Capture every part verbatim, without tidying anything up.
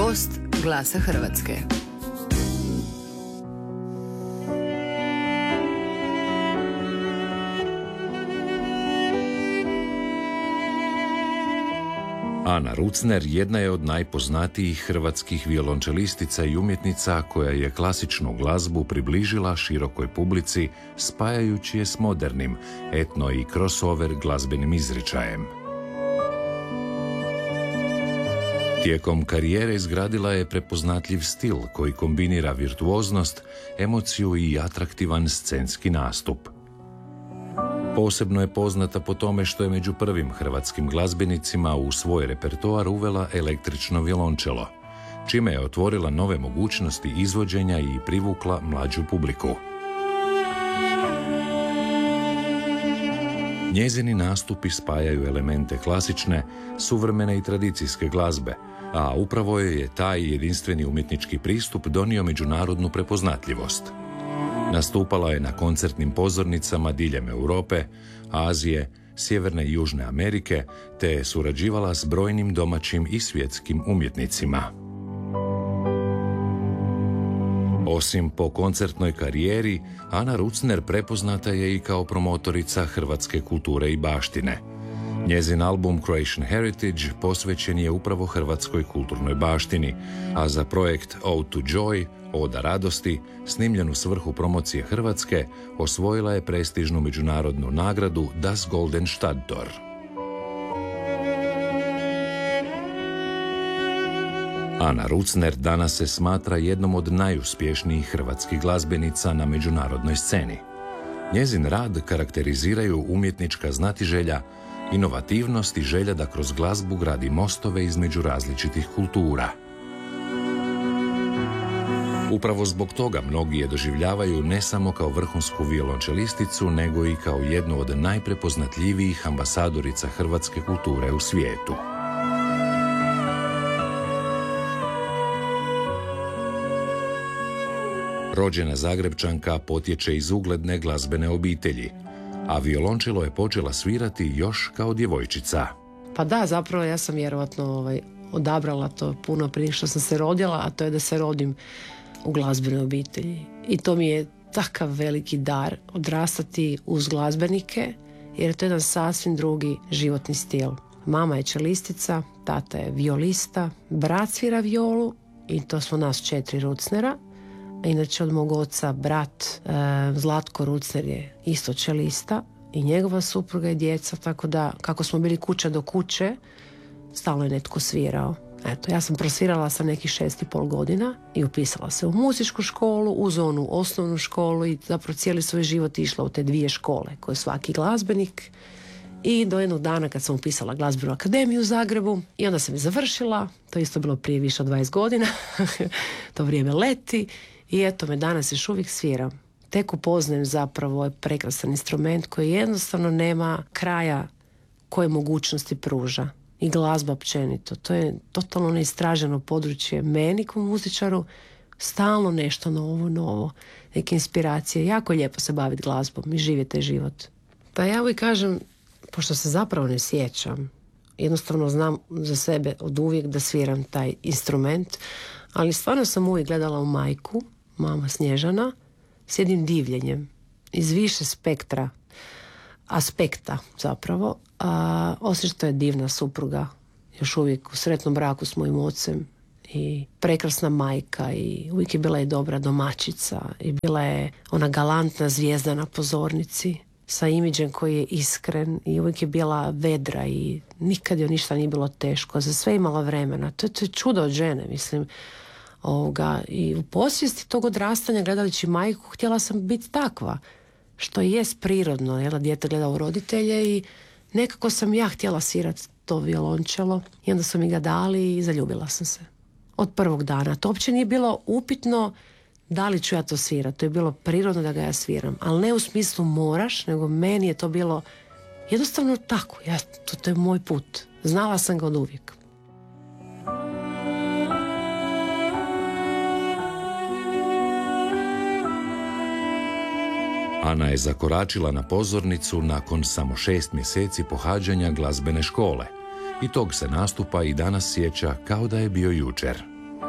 Gost Glasa Hrvatske. Ana Rucner jedna je od najpoznatijih hrvatskih violončelistica i umjetnica koja je klasičnu glazbu približila širokoj publici spajajući je s modernim, etno i crossover glazbenim izričajem. Tijekom karijere izgradila je prepoznatljiv stil koji kombinira virtuoznost, emociju i atraktivan scenski nastup. Posebno je poznata po tome što je među prvim hrvatskim glazbenicima u svoj repertoar uvela električno violončelo, čime je otvorila nove mogućnosti izvođenja i privukla mlađu publiku. Njezini nastupi spajaju elemente klasične, suvremene i tradicijske glazbe, a upravo joj je taj jedinstveni umjetnički pristup donio međunarodnu prepoznatljivost. Nastupala je na koncertnim pozornicama diljem Europe, Azije, Sjeverne i Južne Amerike, te je surađivala s brojnim domaćim i svjetskim umjetnicima. Osim po koncertnoj karijeri, Ana Rucner prepoznata je i kao promotorica hrvatske kulture i baštine. Njezin album Croatian Heritage posvećen je upravo hrvatskoj kulturnoj baštini, a za projekt Ode to Joy, Oda radosti, snimljen u svrhu promocije Hrvatske, osvojila je prestižnu međunarodnu nagradu Das Golden Stadttor. Ana Rucner danas se smatra jednom od najuspješnijih hrvatskih glazbenica na međunarodnoj sceni. Njezin rad karakteriziraju umjetnička znatiželja, inovativnost i želja da kroz glazbu gradi mostove između različitih kultura. Upravo zbog toga mnogi je doživljavaju ne samo kao vrhunsku violončelisticu, nego i kao jednu od najprepoznatljivijih ambasadorica hrvatske kulture u svijetu. Rođena Zagrebčanka potječe iz ugledne glazbene obitelji, a violončelo je počela svirati još kao djevojčica. Pa da, zapravo ja sam vjerovatno ovaj, odabrala to puno prije što sam se rodila, a to je da se rodim u glazbenoj obitelji. I to mi je takav veliki dar odrastati uz glazbenike, jer je to jedan sasvim drugi životni stil. Mama je čelistica, tata je violista, brat svira violu i to smo nas četiri Rucnera. Inače od mog oca brat e, Zlatko Rucner je isto čelista i njegova supruga i djeca, tako da kako smo bili kuća do kuće, stalno je netko svirao. Eto, ja sam prosvirala sa nekih šest i pol godina i upisala se u muzičku školu, uz onu osnovnu školu i zapravo cijeli svoj život išla u te dvije škole koje svaki glazbenik. I do jednog dana kad sam upisala glazbenu akademiju u Zagrebu i onda sam je završila, to isto bilo prije više od dvadeset godina, to vrijeme leti i eto me danas još uvijek sviram. Tek upoznajem zapravo ovaj prekrasan instrument koji jednostavno nema kraja koje mogućnosti pruža. I glazba općenito. To je totalno neistraženo područje meni kao muzičaru, stalno nešto novo, novo, neke inspiracije. Jako je lijepo se baviti glazbom i živjeti taj život. Pa ja uvijek kažem, pošto se zapravo ne sjećam, jednostavno znam za sebe od uvijek da sviram taj instrument, ali stvarno sam uvijek gledala u majku, mama Snježana, s jednim divljenjem, iz više spektra, aspekta zapravo, a osim što je divna supruga, još uvijek u sretnom braku s mojim ocem i prekrasna majka i uvijek je bila i dobra domaćica i bila je ona galantna zvijezda na pozornici sa imidžem koji je iskren i uvijek je bila vedra i nikad joj ništa nije bilo teško, za sve imala vremena. To je, to je čudo od žene, mislim. Ovoga. I u posvijesti tog odrastanja, gledajući majku, htjela sam biti takva, što jest prirodno, jel, dijete gleda u roditelje i nekako sam ja htjela svirati to violončelo i onda su mi ga dali i zaljubila sam se. Od prvog dana. To uopće nije bilo upitno da li ću ja to svirati. To je bilo prirodno da ga ja sviram. Ali ne u smislu moraš, nego meni je to bilo jednostavno tako. Ja, to, to je moj put. Znala sam ga od uvijek. Ana je zakoračila na pozornicu nakon samo šest mjeseci pohađanja glazbene škole i tog se nastupa i danas sjeća kao da je bio jučer.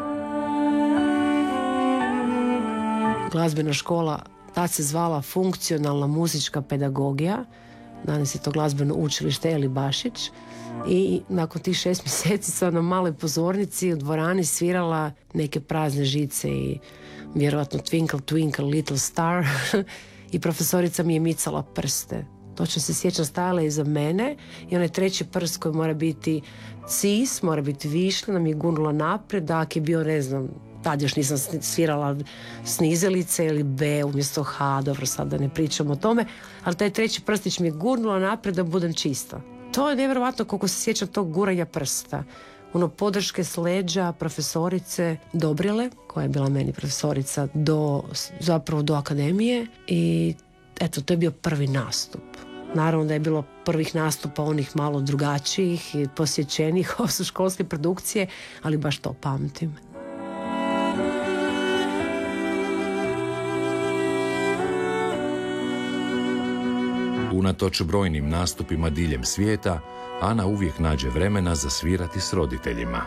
glazbena škola, tad se zvala funkcionalna muzička pedagogija, danas je to glazbeno učilište Eli Bašić, i nakon tih šest mjeseci sam na maloj pozornici u dvorani svirala neke prazne žice i vjerojatno Twinkle Twinkle Little Star i profesorica mi je micala prste. Točno se sjećam, stajala iza mene i onaj treći prst koji mora biti cis, mora biti višlja, nam je gurnula naprijed, dak je bio, ne znam, tad još nisam svirala snizelice ili B umjesto H, dobro, sad da ne pričam o tome, ali taj treći prstić mi je gurnula naprijed da budem čista. To je nevjerovatno koliko se sjećam tog guranja prsta. Ono, podrške s leđa profesorice Dobrile, koja je bila meni profesorica do, zapravo do akademije, i eto, to je bio prvi nastup. Naravno da je bilo prvih nastupa onih malo drugačijih i posjećenih, ovo su školske produkcije, ali baš to pamtim. Unatoč brojnim nastupima diljem svijeta, Ana uvijek nađe vremena za svirati s roditeljima.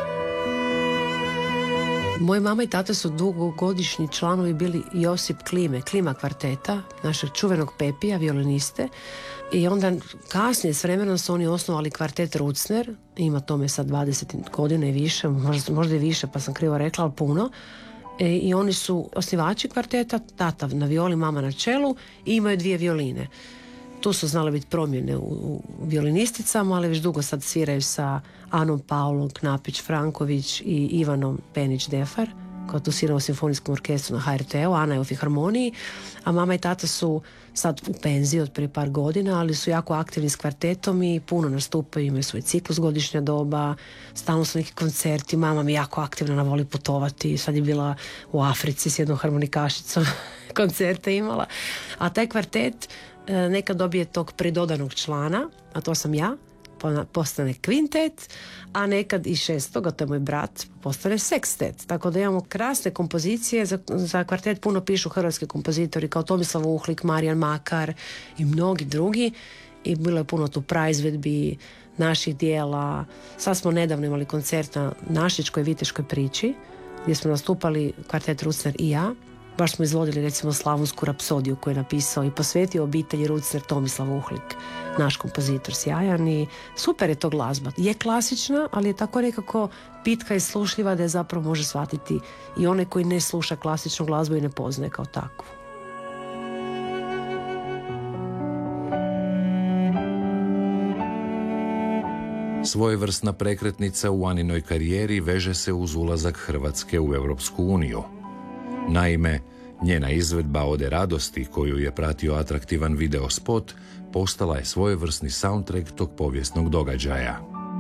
Moje mama i tata su dugogodišnji članovi bili Josip Klime, Klima kvarteta, našeg čuvenog Pepija, violiniste. I onda kasnije s vremenom su oni osnovali kvartet Rucner, ima tome sad dvadeset godina i više, možda, možda i više, pa sam krivo rekla, ali puno. E, I oni su osnivači kvarteta, tata na violi, mama na čelu, i imaju dvije violine. Tu su znale biti promjene u, u violinisticama, ali već dugo sad sviraju sa Anom Paulom Knapić-Franković i Ivanom Penić-Defar, koja tu svira u simfonijskom orkestru na H R T-u, Ana je u filharmoniji, a mama i tata su sad u penziji od prije par godina, ali su jako aktivni s kvartetom i puno nastupaju, imaju svoj ciklus godišnja doba, stalno su neki koncerti, mama mi je jako aktivna, ona voli putovati, sad je bila u Africi s jednom harmonikašicom, koncerte imala, a taj kvartet nekad dobije tog pridodanog člana, a to sam ja, postane kvintet, a nekad i šestoga, to je moj brat, postane sekstet. Tako da imamo krasne kompozicije, za, za kvartet puno pišu hrvatski kompozitori kao Tomislav Uhlik, Marijan Makar i mnogi drugi, i bilo je puno tu praizvedbi naših dijela. Sad smo nedavno imali koncert na Našičkoj viteškoj priči, gdje smo nastupali kvartet Rucner i ja. Baš smo izvodili recimo Slavonsku rapsodiju koju je napisao i posvetio obitelji Rucner Tomislav Uhlik, naš kompozitor sjajan, i super je to glazba. Je klasična, ali je tako nekako pitka i slušljiva da je zapravo može shvatiti i onaj koji ne sluša klasičnu glazbu i ne poznaje kao takvu. Svojevrsna prekretnica u Aninoj karijeri veže se uz ulazak Hrvatske u Europsku uniju. Naime, njena izvedba Ode radosti, koju je pratio atraktivan video spot, postala je svojevrsni soundtrack tog povijesnog događaja.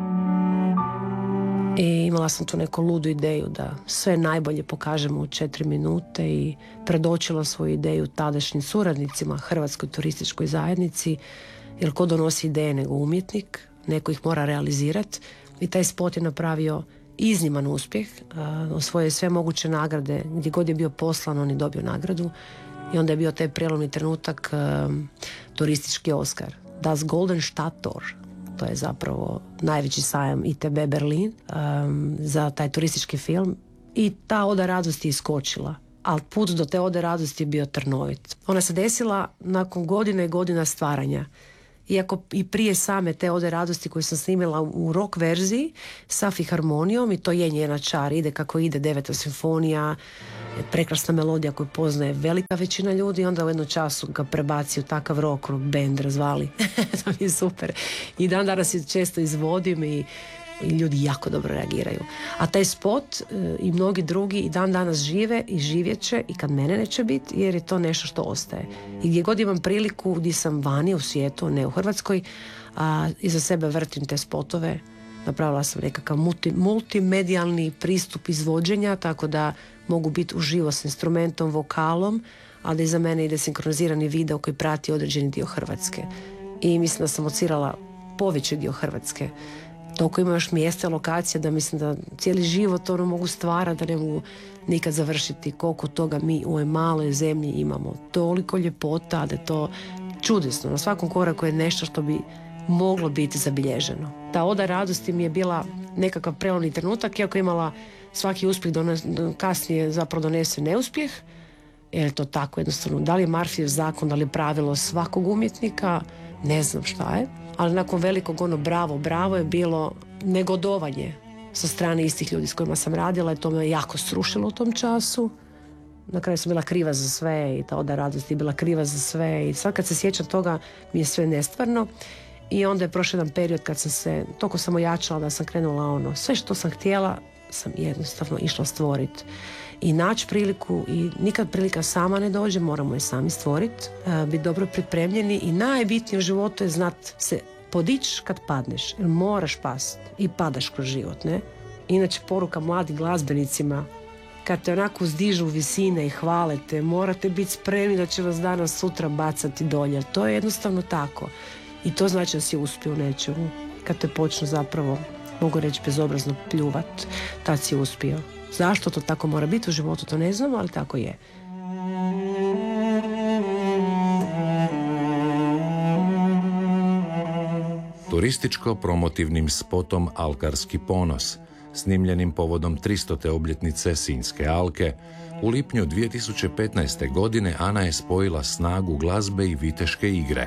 I imala sam tu neku ludu ideju da sve najbolje pokažemo u četiri minute i predočila svoju ideju tadašnjim suradnicima Hrvatskoj turističkoj zajednici, jer ko donosi ideje nego umjetnik, neko ih mora realizirati, i taj spot je napravio izniman uspjeh, osvojio je sve moguće nagrade, gdje god je bio poslan on je dobio nagradu, i onda je bio taj prelomni trenutak, um, turistički Oskar, Das Golden Stadttor, to je zapravo najveći sajam I T B Berlin, um, za taj turistički film, i ta Oda radosti je iskočila, ali put do te Ode radosti je bio trnovit. Ona se desila nakon godina i godina stvaranja. Iako i prije same te Ode radosti koju sam snimila u rock verziji sa filharmonijom, i to je njena čar, ide kako ide, Deveta simfonija, prekrasna melodija koju poznaje velika većina ljudi, i onda u jednom času ga prebaci u takav rock band razvali. To mi je super. I dan danas je često izvodim i, i ljudi jako dobro reagiraju. A taj spot e, i mnogi drugi i dan danas žive i živjet će i kad mene neće biti, jer je to nešto što ostaje. I gdje god imam priliku, gdje sam vani u svijetu, ne u Hrvatskoj, a iza sebe vrtim te spotove. Napravila sam nekakav multi, multimedijalni pristup izvođenja, tako da mogu biti uživo s instrumentom, vokalom, a da iza mene ide sinkronizirani video koji prati određeni dio Hrvatske. I mislim da sam ocirala poveći dio Hrvatske. Toliko ima još mjesta, lokacija, da mislim da cijeli život ono mogu stvarati, da ne mogu nikad završiti koliko toga mi u ovoj maloj zemlji imamo. Toliko ljepota da je to čudesno. Na svakom koraku je nešto što bi moglo biti zabilježeno. Ta Oda radosti mi je bila nekakav prelomni trenutak, iako imala svaki uspjeh dones, kasnije zapravo donese neuspjeh, jer je to tako jednostavno. Da li je Murphyjev zakon, da li je pravilo svakog umjetnika, ne znam šta je. Ali nakon velikog ono bravo, bravo je bilo negodovanje sa strane istih ljudi s kojima sam radila i to me jako srušilo u tom času. Na kraju sam bila kriva za sve i ta oda radosti je bila kriva za sve i sad kad se sjećam toga mi je sve nestvarno. I onda je prošao jedan period kad sam se toliko sam ojačala da sam krenula ono, sve što sam htjela sam jednostavno išla stvoriti i naći priliku i nikad prilika sama ne dođe, moramo je sami stvoriti, biti dobro pripremljeni i najbitnije u životu je znat se podići kad padneš, jer moraš past i padaš kroz život, ne? Inače poruka mladim glazbenicima, kad te onako uzdižu visine i hvale te, morate biti spremni da će vas danas sutra bacati dolje, to je jednostavno tako i to znači da si uspio u nečemu, kad te počnu zapravo, mogu reći bezobrazno pljuvat, tad si uspio. Zašto to tako mora biti u životu, to ne znam, ali tako je. Turističko-promotivnim spotom Alkarski ponos, snimljenim povodom tristote obljetnice Sinjske alke, u lipnju dvije tisuće petnaeste. godine Ana je spojila snagu glazbe i viteške igre.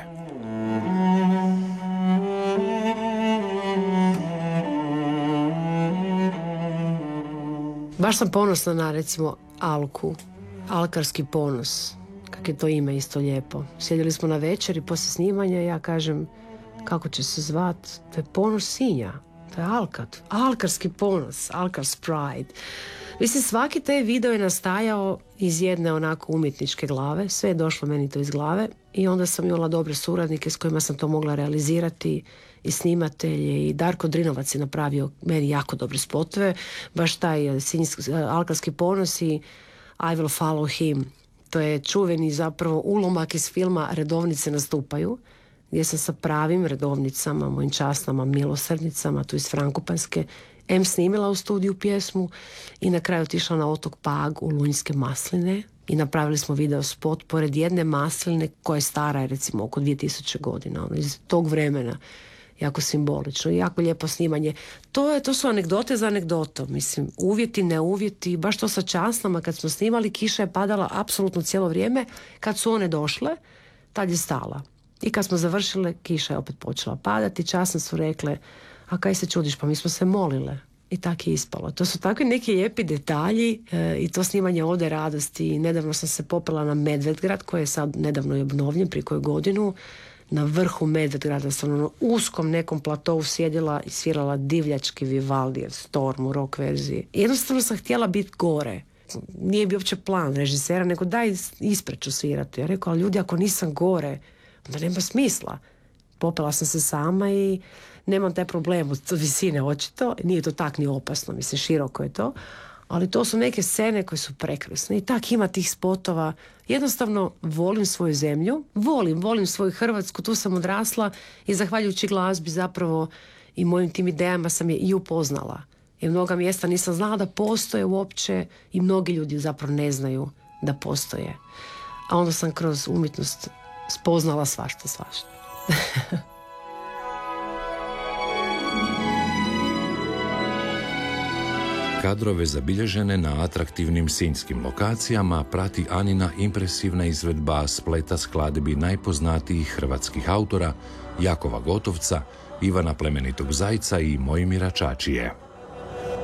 Baš sam ponosna na, recimo, Alku, Alkarski ponos, kak je to ime isto lijepo. Sjedili smo na večeri poslije snimanja i ja kažem, kako će se zvat, to je ponos Sinja, to je Alka, Alkarski ponos, Alkars Pride. Mislim, svaki taj video je nastajao iz jedne onako umjetničke glave, sve je došlo meni to iz glave i onda sam imala dobre suradnike s kojima sam to mogla realizirati i snimatelje i Darko Drinovac je napravio meni jako dobre spotove, baš taj sinjski, Alkarski ponos i I Will Follow Him. To je čuveni zapravo ulomak iz filma Redovnice nastupaju, gdje sam sa pravim redovnicama, mojim časnama, milosrdnicama, tu iz Frankopanske, em snimila u studiju pjesmu i na kraju otišla na otok Pag u Lunjske masline i napravili smo video spot pored jedne masline koja je stara recimo oko dvije tisuće godina, ono, iz tog vremena. Jako simbolično i jako lijepo snimanje. To, je, to su anegdote za anegdotom. Mislim, uvjeti, ne uvjeti, baš to sa časnama kad smo snimali, kiša je padala apsolutno cijelo vrijeme. Kad su one došle, tad je stala. I kad smo završile, kiša je opet počela padati. Časne su rekle, a kaj se čudiš, pa mi smo se molile. I tako je ispalo. To su takvi neki lijepi detalji e, i to snimanje Ode radosti. Nedavno sam se popela na Medvedgrad, koji je sad nedavno je obnovljen, prije koju godinu. Na vrhu Medvedgrada sam na uskom nekom platovu sjedila i svirala divljački Vivaldijev Storm u rock verziji. Jednostavno sam htjela biti gore. Nije bio uopće plan režisera, nego daj ispred ću svirati. Ja rekao, ali ljudi, ako nisam gore, onda nema smisla. Popela sam se sama i nemam taj problem od visine očito. Nije to tak ni opasno, mislim, široko je to. Ali to su neke scene koje su prekrasne i tak ima tih spotova. Jednostavno volim svoju zemlju, volim, volim svoju Hrvatsku, tu sam odrasla i zahvaljujući glazbi zapravo i mojim tim idejama sam je i upoznala. Jer mnoga mjesta nisam znala da postoje uopće i mnogi ljudi zapravo ne znaju da postoje. A onda sam kroz umjetnost spoznala svašta, svašta. Kadrove zabilježene na atraktivnim sinjskim lokacijama prati Anina impresivna izvedba spleta skladbi najpoznatijih hrvatskih autora Jakova Gotovca, Ivana Plemenitog Zajca i Mojmira Čačije.